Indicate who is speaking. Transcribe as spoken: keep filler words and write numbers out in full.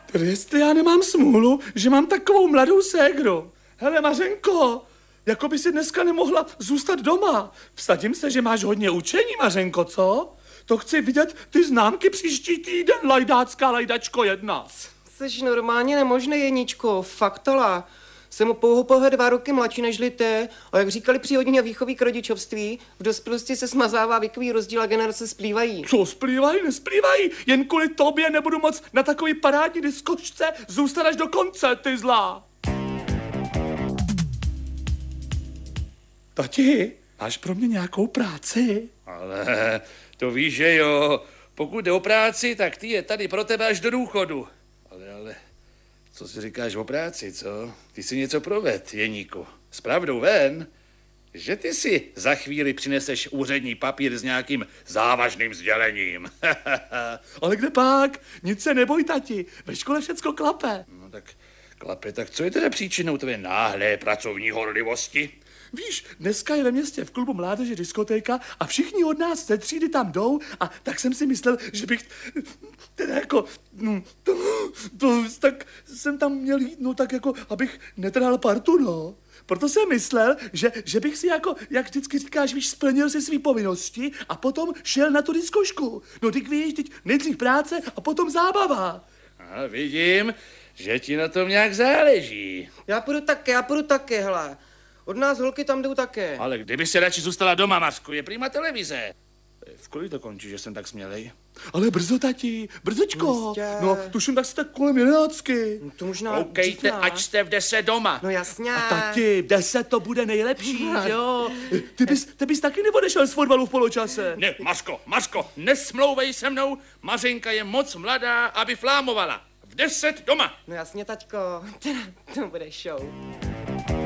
Speaker 1: Tedy jestli já nemám smůlu, že mám takovou mladou ségru. Hele, Mařenko, jako by si dneska nemohla zůstat doma. Vsadím se, že máš hodně učení, Mařenko, co? To chci vidět ty známky příští týden, lajdácká lajdačko jedna.
Speaker 2: Jseš normálně nemožný, Jeníčko, faktola. Jsem o pouhou pouhé dva roky mladší nežli ty, a jak říkali při hodině výchovy k rodičovství, v dospělosti se smazává věkový rozdíl a generace splývají.
Speaker 1: Co splývají, nesplývají? Jen kvůli tobě nebudu moc na takový parádní diskočce zůstat až do konce, ty zlá. Tati, máš pro mě nějakou práci?
Speaker 3: Ale to víš, že jo, pokud jde o práci, tak ty je tady pro tebe až do důchodu. Ale, ale, co si říkáš o práci, co? Ty si něco proved, Jeníku. S pravdou ven, že ty si za chvíli přineseš úřední papír s nějakým závažným sdělením.
Speaker 1: Ale kde pak? Nic se neboj, tati, ve škole všecko klape.
Speaker 3: No tak klape, tak co je teda příčinou tvé náhlé pracovní horlivosti?
Speaker 1: Víš, dneska je ve městě v klubu mládeže diskotéka a všichni od nás ze třídy tam jdou a tak jsem si myslel, že bych teda jako, no, to, to, tak jsem tam měl jít, no tak jako, abych netrhal partu, no. Proto jsem myslel, že, že bych si jako, jak vždycky říkáš, víš, splnil si svý povinnosti a potom šel na tu diskošku. No ty víš, teď nejdřív práce a potom zábava.
Speaker 3: A vidím, že ti na tom nějak záleží.
Speaker 2: Já půjdu taky, já půjdu taky, hele. Od nás holky tam jdou také.
Speaker 3: Ale kdyby se radši zůstala doma, Masku, je prima televize. V kolik to končí, že jsem tak smělej?
Speaker 1: Ale brzo, tati, brzočko.
Speaker 2: Jistě.
Speaker 1: No, tuším tak si tak kolem jedenáctky.
Speaker 2: No to možná
Speaker 3: Koukejte,
Speaker 2: dřív,
Speaker 3: ať jste v deset doma.
Speaker 2: No jasně.
Speaker 1: A tati, v deset to bude nejlepší, že jo? Ty bys, ty bys taky neodešel z fotbalu v poločase.
Speaker 3: Ne, Masko, Masko, nesmlouvej se mnou. Mařenka je moc mladá, aby flámovala. V deset doma.
Speaker 2: No jasně, taťko, teda to bude show.